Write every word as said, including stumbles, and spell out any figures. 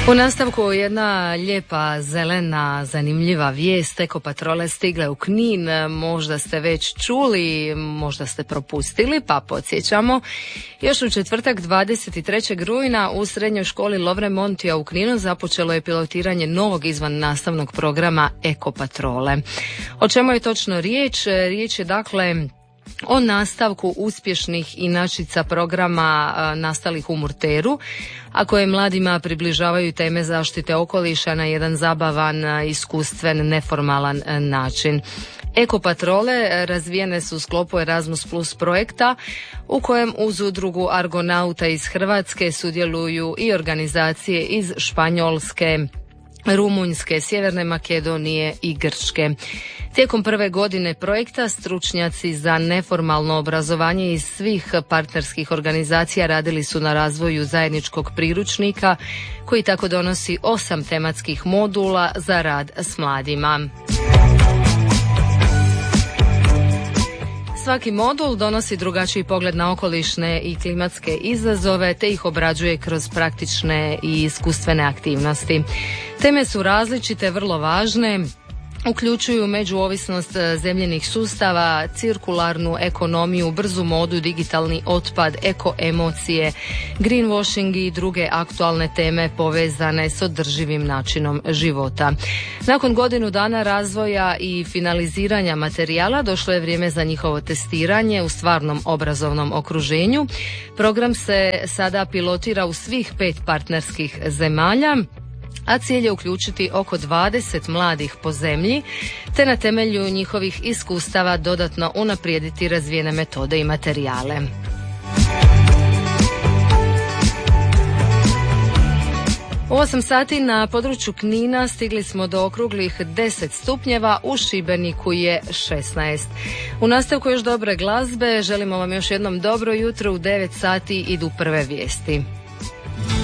U nastavku jedna lijepa, zelena, zanimljiva vijest. Eko patrole stigle u Knin. Možda ste već čuli, možda ste propustili, pa podsjećamo. Još u četvrtak dvadeset trećeg rujna u srednjoj školi Lovre Montija u Kninu započelo je pilotiranje novog izvan nastavnog programa Eko patrole. O čemu je točno riječ? Riječ je dakle o nastavku uspješnih inačica programa nastalih u Murteru, a koje mladima približavaju teme zaštite okoliša na jedan zabavan, iskustven, neformalan način. Eko patrole razvijene su u sklopu Erasmus Plus projekta u kojem uz udrugu Argonauta iz Hrvatske sudjeluju i organizacije iz Španjolske, Rumunjske, Sjeverne Makedonije i Grčke. Tijekom prve godine projekta stručnjaci za neformalno obrazovanje iz svih partnerskih organizacija radili su na razvoju zajedničkog priručnika koji tako donosi osam tematskih modula za rad s mladima. Svaki modul donosi drugačiji pogled na okolišne i klimatske izazove te ih obrađuje kroz praktične i iskustvene aktivnosti. Teme su različite, vrlo važne, uključuju međuovisnost zemljenih sustava, cirkularnu ekonomiju, brzu modu, digitalni otpad, eko-emocije, greenwashing i druge aktualne teme povezane s održivim načinom života. Nakon godinu dana razvoja i finaliziranja materijala došlo je vrijeme za njihovo testiranje u stvarnom obrazovnom okruženju. Program se sada pilotira u svih pet partnerskih zemalja, a cilj je uključiti oko dvadeset mladih po zemlji, te na temelju njihovih iskustava dodatno unaprijediti razvijene metode i materijale. U osam sati na području Knina stigli smo do okruglih deset stupnjeva, u Šibeniku je šesnaest. U nastavku još dobre glazbe, želimo vam još jednom dobro jutro, u devet sati idu prve vijesti.